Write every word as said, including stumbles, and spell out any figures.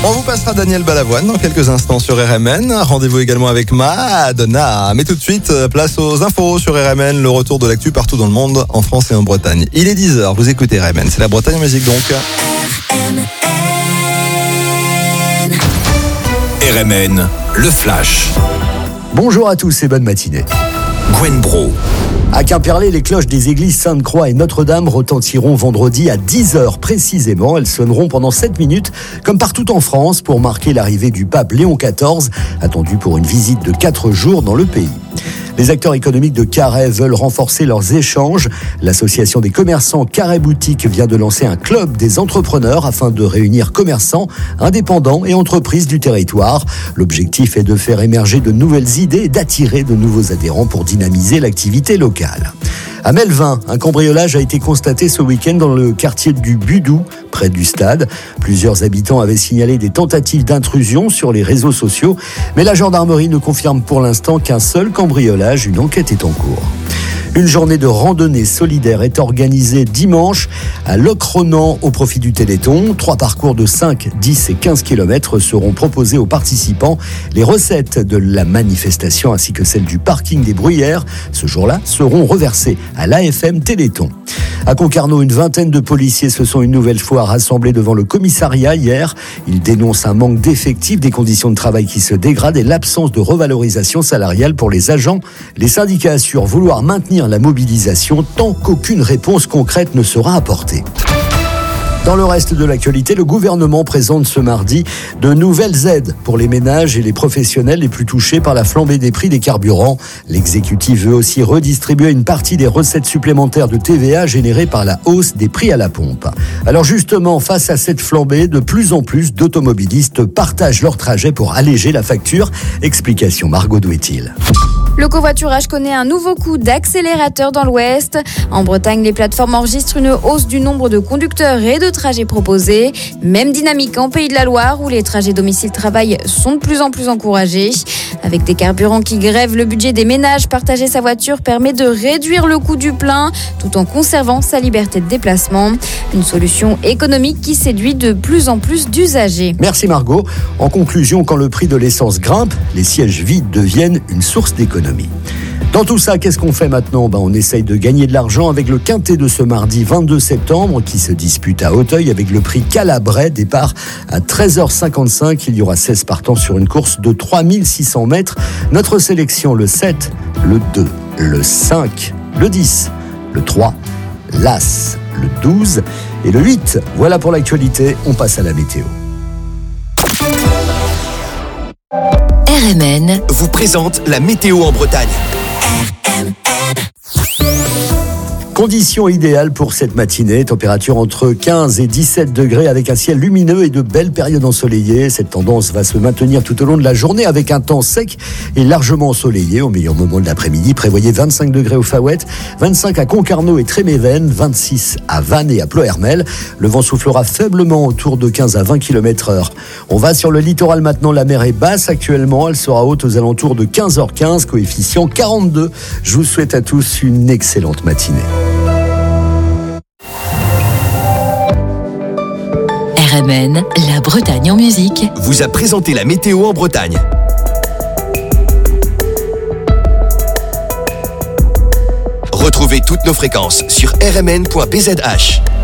On vous passera Daniel Balavoine dans quelques instants sur R M N. Rendez-vous également avec Madonna. Mais tout de suite, place aux infos sur R M N. Le retour de l'actu partout dans le monde, en France et en Bretagne. Il est dix heures, vous écoutez R M N. C'est la Bretagne en musique donc. R M N. R M N, le flash. Bonjour à tous et bonne matinée. Gwen Bro. À Quimperlé, les cloches des églises Sainte-Croix et Notre-Dame retentiront vendredi à dix heures précisément. Elles sonneront pendant sept minutes, comme partout en France, pour marquer l'arrivée du pape Léon quatorze, attendu pour une visite de quatre jours dans le pays. Les acteurs économiques de Carhaix veulent renforcer leurs échanges. L'association des commerçants Carhaix Boutique vient de lancer un club des entrepreneurs afin de réunir commerçants, indépendants et entreprises du territoire. L'objectif est de faire émerger de nouvelles idées et d'attirer de nouveaux adhérents pour dynamiser l'activité locale. À Melvin, un cambriolage a été constaté ce week-end dans le quartier du Budou, près du stade. Plusieurs habitants avaient signalé des tentatives d'intrusion sur les réseaux sociaux, mais la gendarmerie ne confirme pour l'instant qu'un seul cambriolage. Une enquête est en cours. Une journée de randonnée solidaire est organisée dimanche à Locronan au profit du Téléthon. Trois parcours de cinq, dix et quinze kilomètres seront proposés aux participants. Les recettes de la manifestation ainsi que celles du parking des Bruyères, ce jour-là, seront reversées à l'A F M Téléthon. À Concarneau, une vingtaine de policiers se sont une nouvelle fois rassemblés devant le commissariat hier. Ils dénoncent un manque d'effectifs, des conditions de travail qui se dégradent et l'absence de revalorisation salariale pour les agents. Les syndicats assurent vouloir maintenir la mobilisation tant qu'aucune réponse concrète ne sera apportée. Dans le reste de l'actualité, le gouvernement présente ce mardi de nouvelles aides pour les ménages et les professionnels les plus touchés par la flambée des prix des carburants. L'exécutif veut aussi redistribuer une partie des recettes supplémentaires de T V A générées par la hausse des prix à la pompe. Alors justement, face à cette flambée, de plus en plus d'automobilistes partagent leur trajet pour alléger la facture. Explication Margot Douetil. Le covoiturage connaît un nouveau coup d'accélérateur dans l'Ouest. En Bretagne, les plateformes enregistrent une hausse du nombre de conducteurs et de trajets proposés. Même dynamique en Pays de la Loire, où les trajets domicile-travail sont de plus en plus encouragés. Avec des carburants qui grèvent le budget des ménages, partager sa voiture permet de réduire le coût du plein tout en conservant sa liberté de déplacement. Une solution économique qui séduit de plus en plus d'usagers. Merci Margot. En conclusion, quand le prix de l'essence grimpe, les sièges vides deviennent une source d'économie. Dans tout ça, qu'est-ce qu'on fait maintenant ? Ben, on essaye de gagner de l'argent avec le quintet de ce mardi vingt-deux septembre qui se dispute à Auteuil avec le prix Calabrais. Départ à treize heures cinquante-cinq. Il y aura seize partants sur une course de trois mille six cents mètres. Notre sélection, le sept, le deux, le cinq, le dix, le trois, l'As, le douze et le huit. Voilà pour l'actualité. On passe à la météo. R M N vous présente la météo en Bretagne. Conditions idéales pour cette matinée, température entre quinze et dix-sept degrés avec un ciel lumineux et de belles périodes ensoleillées. Cette tendance va se maintenir tout au long de la journée avec un temps sec et largement ensoleillé. Au meilleur moment de l'après-midi, prévoyez vingt-cinq degrés au Faouette, vingt-cinq à Concarneau et Tréméven, vingt-six à Vannes et à Ploërmel. Le vent soufflera faiblement autour de quinze à vingt kilomètres heure. On va sur le littoral maintenant, la mer est basse actuellement, elle sera haute aux alentours de quinze heures quinze, coefficient quarante-deux. Je vous souhaite à tous une excellente matinée. R M N, la Bretagne en musique, vous a présenté la météo en Bretagne. Retrouvez toutes nos fréquences sur r m n point b z h.